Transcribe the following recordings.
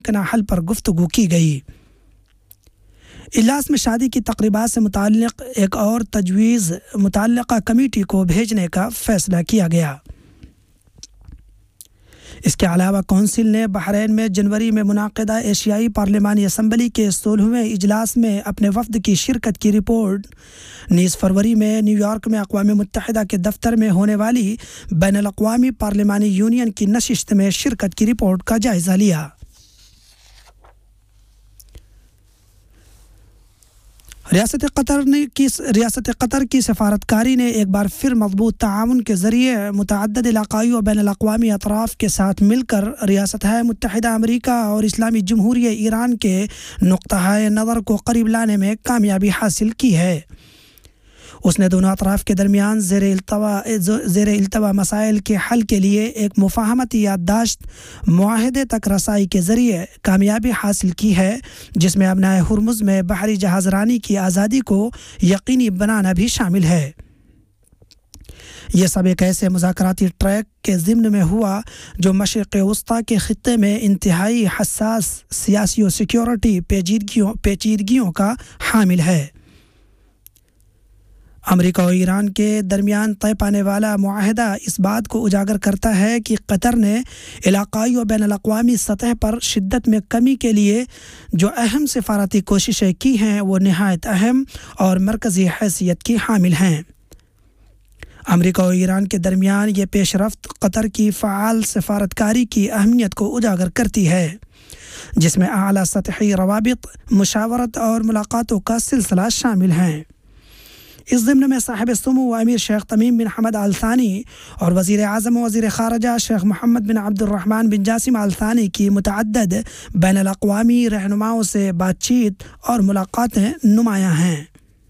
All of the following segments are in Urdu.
ممکنہ حل پر گفتگو کی گئی۔ اجلاس میں شادی کی تقریبات سے متعلق ایک اور تجویز متعلقہ کمیٹی کو بھیجنے کا فیصلہ کیا گیا۔ اس کے علاوہ کونسل نے بحرین میں جنوری میں منعقدہ ایشیائی پارلیمانی اسمبلی کے 16ویں اجلاس میں اپنے وفد کی شرکت کی رپورٹ، 19 فروری میں نیو یارک میں اقوام متحدہ کے دفتر میں ہونے والی بین الاقوامی پارلیمانی یونین کی نشست میں شرکت کی رپورٹ کا جائزہ لیا۔ ریاست قطر کی سفارتکاری نے ایک بار پھر مضبوط تعاون کے ذریعے متعدد علاقائی و بین الاقوامی اطراف کے ساتھ مل کر ریاستہائے متحدہ امریکہ اور اسلامی جمہوریہ ایران کے نقطہ نظر کو قریب لانے میں کامیابی حاصل کی ہے۔ اس نے دونوں اطراف کے درمیان زیر التوا مسائل کے حل کے لیے ایک مفاہمتی یادداشت معاہدے تک رسائی کے ذریعے کامیابی حاصل کی ہے، جس میں ابنائے ہرمز میں بحری جہاز رانی کی آزادی کو یقینی بنانا بھی شامل ہے۔ یہ سب ایک ایسے مذاکراتی ٹریک کے ضمن میں ہوا جو مشرق وسطیٰ کے خطے میں انتہائی حساس سیاسی و سیکیورٹی پیچیدگیوں کا حامل ہے۔ امریکہ اور ایران کے درمیان طے پانے والا معاہدہ اس بات کو اجاگر کرتا ہے کہ قطر نے علاقائی و بین الاقوامی سطح پر شدت میں کمی کے لیے جو اہم سفارتی کوششیں کی ہیں وہ نہایت اہم اور مرکزی حیثیت کی حامل ہیں۔ امریکہ اور ایران کے درمیان یہ پیش رفت قطر کی فعال سفارتکاری کی اہمیت کو اجاگر کرتی ہے، جس میں اعلیٰ سطحی روابط، مشاورت اور ملاقاتوں کا سلسلہ شامل ہیں۔ اس ضمن میں صاحب سمو امیر شیخ تمیم بن حمد آل ثانی اور وزیر اعظم و وزیر خارجہ شیخ محمد بن عبد الرحمن بن جاسم آل ثانی کی متعدد بین الاقوامی رہنماؤں سے بات چیت اور ملاقاتیں نمایاں ہیں۔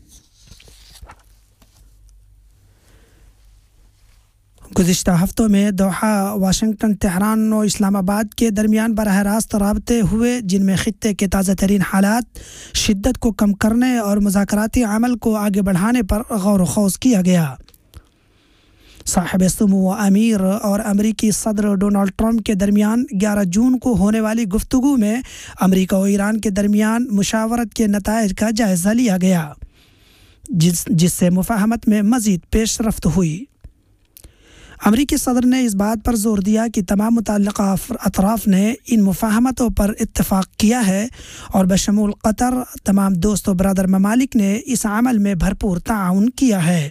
گزشتہ ہفتوں میں دوحہ، واشنگٹن، تہران اور اسلام آباد کے درمیان براہ راست رابطے ہوئے، جن میں خطے کے تازہ ترین حالات، شدت کو کم کرنے اور مذاکراتی عمل کو آگے بڑھانے پر غور و خوض کیا گیا۔ صاحب سمو امیر اور امریکی صدر ڈونلڈ ٹرمپ کے درمیان 11 جون کو ہونے والی گفتگو میں امریکہ اور ایران کے درمیان مشاورت کے نتائج کا جائزہ لیا گیا، جس سے مفاہمت میں مزید پیش رفت ہوئی۔ امریکی صدر نے اس بات پر زور دیا کہ تمام متعلقہ اطراف نے ان مفاہمتوں پر اتفاق کیا ہے اور بشمول قطر تمام دوست و برادر ممالک نے اس عمل میں بھرپور تعاون کیا ہے۔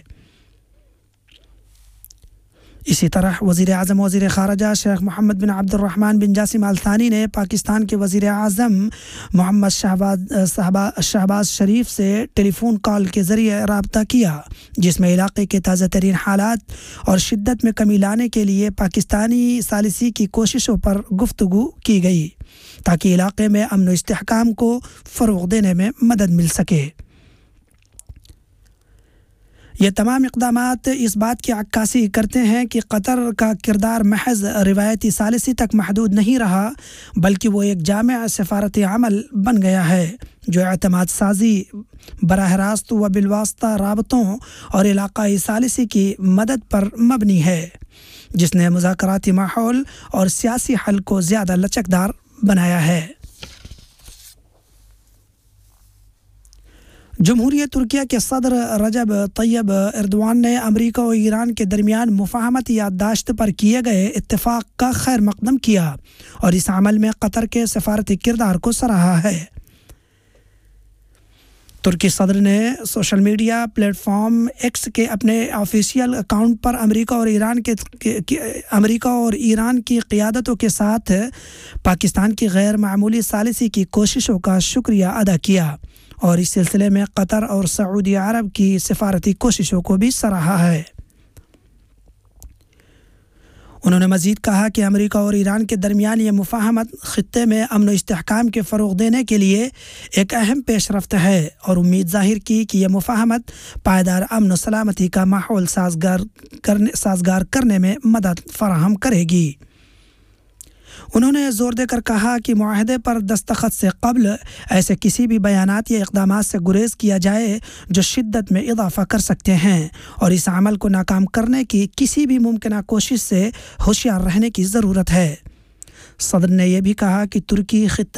اسی طرح وزیر اعظم و وزیر خارجہ شیخ محمد بن عبد الرحمن بن جاسم آل ثانی نے پاکستان کے وزیر اعظم محمد شہباز شریف سے ٹیلی فون کال کے ذریعے رابطہ کیا، جس میں علاقے کے تازہ ترین حالات اور شدت میں کمی لانے کے لیے پاکستانی ثالثی کی کوششوں پر گفتگو کی گئی تاکہ علاقے میں امن و استحکام کو فروغ دینے میں مدد مل سکے۔ یہ تمام اقدامات اس بات کی عکاسی کرتے ہیں کہ قطر کا کردار محض روایتی ثالثی تک محدود نہیں رہا، بلکہ وہ ایک جامع سفارتی عمل بن گیا ہے جو اعتماد سازی، براہ راست و بالواسطہ رابطوں اور علاقائی ثالثی کی مدد پر مبنی ہے، جس نے مذاکراتی ماحول اور سیاسی حل کو زیادہ لچکدار بنایا ہے۔ جمہوریہ ترکیہ کے صدر رجب طیب ایردوان نے امریکہ اور ایران کے درمیان مفاہمتی یادداشت پر کیے گئے اتفاق کا خیر مقدم کیا اور اس عمل میں قطر کے سفارتی کردار کو سراہا ہے۔ ترکی صدر نے social media plate form x کے اپنے آفیشیل اکاؤنٹ پر امریکہ اور ایران کی قیادتوں کے ساتھ پاکستان کی غیر معمولی ثالثی کی کوششوں کا شکریہ ادا کیا اور اس سلسلے میں قطر اور سعودی عرب کی سفارتی کوششوں کو بھی سراہا ہے۔ انہوں نے مزید کہا کہ امریکہ اور ایران کے درمیان یہ مفاہمت خطے میں امن و استحکام کے فروغ دینے کے لیے ایک اہم پیش رفت ہے اور امید ظاہر کی کہ یہ مفاہمت پائیدار امن و سلامتی کا ماحول سازگار کرنے میں مدد فراہم کرے گی۔ انہوں نے زور دے کر کہا کہ معاہدے پر دستخط سے قبل ایسے کسی بھی بیانات یا اقدامات سے گریز کیا جائے جو شدت میں اضافہ کر سکتے ہیں اور اس عمل کو ناکام کرنے کی کسی بھی ممکنہ کوشش سے ہوشیار رہنے کی ضرورت ہے۔ صدر نے یہ بھی کہا کہ ترکی خطے